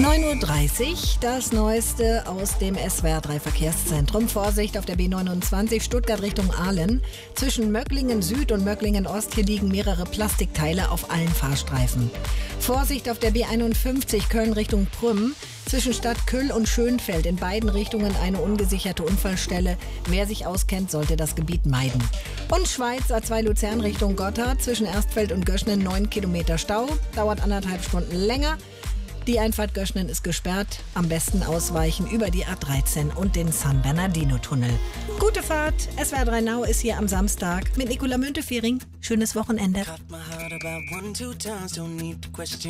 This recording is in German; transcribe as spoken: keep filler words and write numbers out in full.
neun Uhr dreißig, das Neueste aus dem S W R drei Verkehrszentrum. Vorsicht auf der B neunundzwanzig, Stuttgart Richtung Aalen. Zwischen Möcklingen Süd und Möcklingen Ost, hier liegen mehrere Plastikteile auf allen Fahrstreifen. Vorsicht auf der B einundfünfzig, Köln Richtung Prüm. Zwischen Stadt Küll und Schönfeld in beiden Richtungen eine ungesicherte Unfallstelle. Wer sich auskennt, sollte das Gebiet meiden. Und Schweiz A zwei Luzern Richtung Gotthard. Zwischen Erstfeld und Göschnen neun Kilometer Stau. Dauert anderthalb Stunden länger. Die Einfahrt Göschnen ist gesperrt. Am besten ausweichen über die A dreizehn und den San Bernardino-Tunnel. Gute Fahrt. S W R drei Now ist hier am Samstag mit Nicola Müntefering. Schönes Wochenende.